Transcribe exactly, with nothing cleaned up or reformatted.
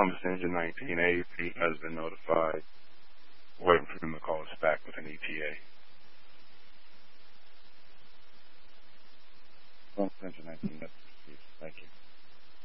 Columbus Engine nineteen A has been notified. Waiting for them to call us back with an E T A. Columbus Engine nineteen, that's received. Thank you.